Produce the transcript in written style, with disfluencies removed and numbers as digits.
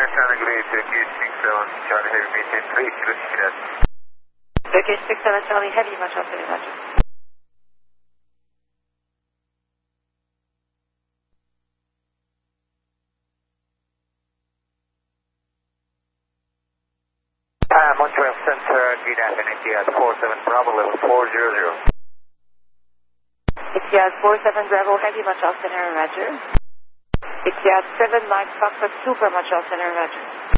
Santa Gray, Turkish 67, Charlie Heavy, maintain 3, kilo 2. Turkish 67, Charlie Heavy, much afternoon, roger. Montreal Center, Green Avenue, Etihad 47 Bravo, level 400. Etihad 47 Bravo Heavy, much afternoon, roger. Etihad 7 Mike Foxtrot Super, much afternoon, roger.